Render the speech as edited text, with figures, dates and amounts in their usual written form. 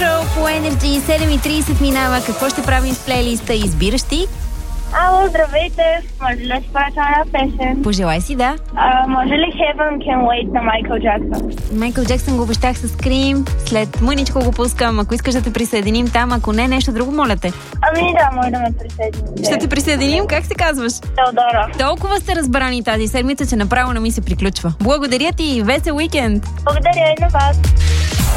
Шоу по Energy. 7:30 минава. Какво ще правим с плейлиста? Избираш ти? Ало, здравейте! Може ли да споря една песен? Пожелай си, да. Може ли Heaven Can Wait на Майкъл Джаксън? Майкъл Джаксън го обещах с Крим. След мъничко го пускам. Ако искаш да те присъединим там, ако не, нещо друго, моля те. Да, може да ме присъедините. Ще те присъединим? Как се казваш? Теодора. Толкова сте разбрани тази седмица, че направо не ми се приключва. Благодаря ти и весел уикенд! Благодаря и на вас.